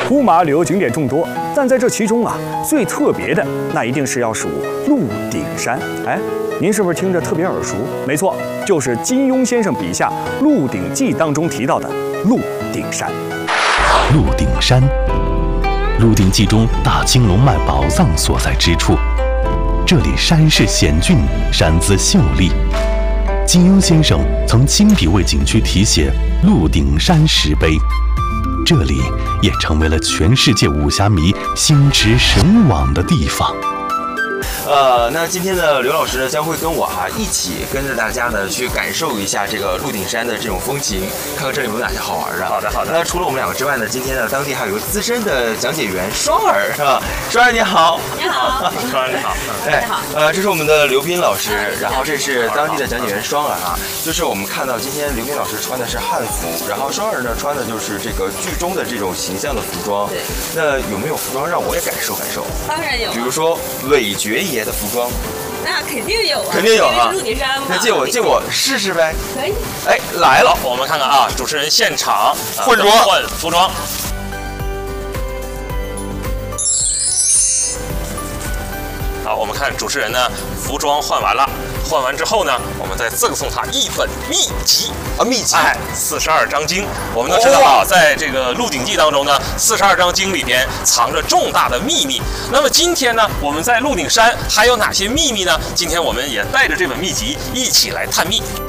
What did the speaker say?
呼麻旅游景点众多，但在这其中啊，最特别的那一定是要数鹿鼎山。哎，您是不是听着特别耳熟？没错，就是金庸先生笔下《鹿鼎记》当中提到的鹿鼎山。 鹿鼎山，《鹿鼎记》中大青龙脉宝藏所在之处。这里山势险峻，山姿秀丽。金庸先生曾亲笔为景区题写“鹿鼎山”石碑，这里也成为了全世界武侠迷心驰神往的地方。 那今天的刘老师呢，将会跟我一起跟着大家呢去感受一下这个鹿鼎山的这种风情，看看这里有哪些好玩的。 好的。 那除了我们两个之外呢，今天呢，当地还有一个资深的讲解员双儿，是吧？双儿你好。 你好。 双儿你好。 哎，这是我们的刘斌老师，然后这是当地的讲解员双儿就是我们看到今天刘斌老师穿的是汉服，然后双儿呢穿的就是这个剧中的这种形象的服装。 对。 那有没有服装让我也感受感受？ 当然有。 比如说韦爵爷的服装。 那肯定有啊， 肯定有啊！ 鹿鼎山嘛， 那借我试试呗。 可以。 哎，来了， 我们看看主持人现场换装换服装。好，我们看主持人呢，服装换完了，换完之后呢，我们再赠送他一本秘籍秘籍 ，42章经。我们都知道在这个《鹿鼎记》当中呢，42章经里边藏着重大的秘密。那么今天呢，我们在鹿鼎山还有哪些秘密呢？今天我们也带着这本秘籍一起来探秘。